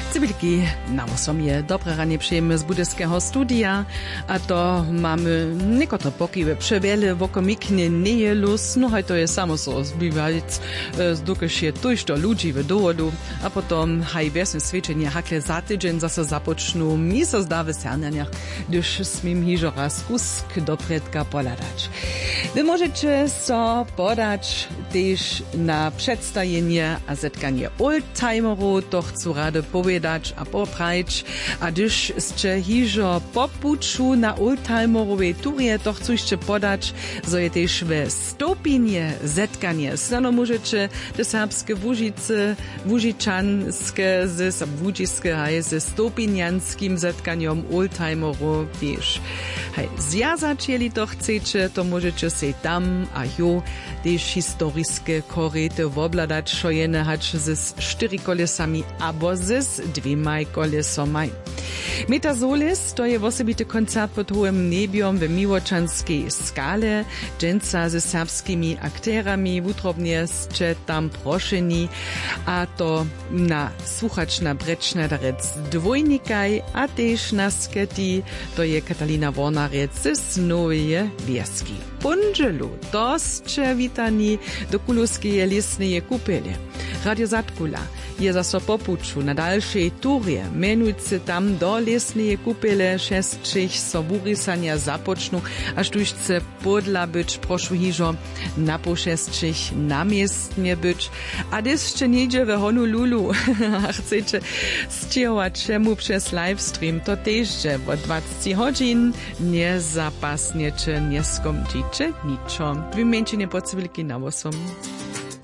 Cybylki, na osomie dobre ranie przyjemy z budyskiego studia, a to mamy niekotre pokiwe przewiele wokomiknie niejelus, no haj to jest samo so zbywalic, dokiż je tuż do ludzi w dowodu, a potom haj wiesne świeczenie hakle za tydzień zase zapocznu, mi so zda w sernaniach, gdyż smim hiżo raz kusk do predka poladać. Wy możecie so podać też na przedstawienie a zetkanie oldtimerów, to chcę rady powiedzieć a poprać, a gdyż ste hižo popuču na oldtimerowej turie, to chcecie podać, zo je też we Stopinje zetkanie. Snano możecie te serbskie Łużiczanskie ze Stopinjanskim zetkaniem oldtimerów też. Hej, zjazać, jeli to chcecie, to możecie se tam, a jo, też historyskie korety wobladać, szo jene hać ze 4 kolesami, abo ze 2 kolesomaj. Metasolis to je osobity koncert pod hohem nebiom w Miłoczanskiej skale, dżęca ze serbskimi akterami, wutrobnie ste tam proszeni, a to na słuchacz na Brecznadarec dwojnikaj, a też na sketi, to je Katalina Wornarec z Nowej Wieski. Punżelu, dostcze witani do Kuluskie Lesneje kupele. Radio Zatkula je zaso popuču na dalszej turie, menujce tam do Lesneje kupele 6 soburisania započnu, aż tužce podla być prošu hižo na po 6 namiestnie być, a desce niedzie we Honolulu, a chcecie stierować czemu przez livestream, to teżże o 20 godzin nie zapasniecie, nie skomdzicie niczo. Wymięcie nie po cywilki na osom.